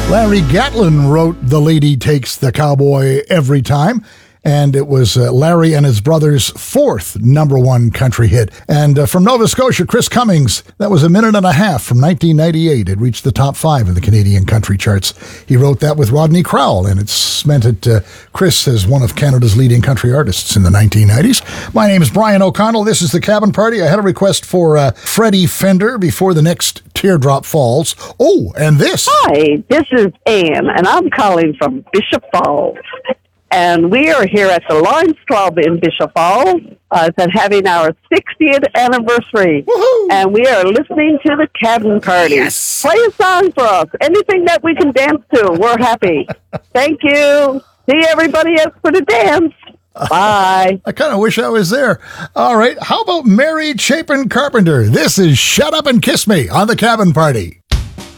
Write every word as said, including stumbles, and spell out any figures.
Larry Gatlin wrote The Lady Takes the Cowboy Every Time, and it was uh, Larry and his brother's fourth number one country hit. And uh, from Nova Scotia, Chris Cummings, that was a minute and a half from nineteen ninety-eight. It reached the top five in the Canadian country charts. He wrote that with Rodney Crowell, and it's cemented uh, Chris as one of Canada's leading country artists in the nineteen nineties. My name is Brian O'Connell. This is The Cabin Party. I had a request for uh, Freddie Fender before the next teardrop falls. Oh, and this. Hi, this is Ann, and I'm calling from Bishop Falls. And we are here at the Lions Club in Bishop Falls, uh, it's having our sixtieth anniversary. Woohoo! And we are listening to the Cabin Party. Yes! Play a song for us. Anything that we can dance to, we're happy. Thank you. See everybody else for the dance. Bye. I kind of wish I was there. All right, how about Mary Chapin Carpenter? This is Shut Up and Kiss Me on The Cabin Party.